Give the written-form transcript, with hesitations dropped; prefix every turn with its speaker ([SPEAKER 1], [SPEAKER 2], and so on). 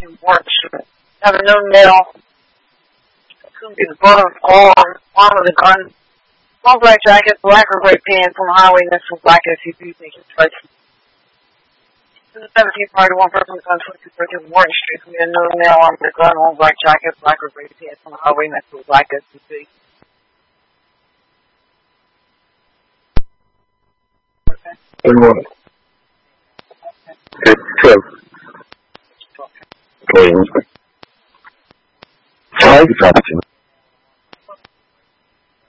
[SPEAKER 1] in Warren Street. Have no nail. Could be the bottom arm of the gun. Long black jacket, black or gray pants on the highway next to a black SUV making strikes. In the 17th party, one person was on 2213 Warren Street. We had no nail on the gun, long black jacket, black or gray pants on the highway next to a black SUV.
[SPEAKER 2] Good morning. It's Tim. Five options.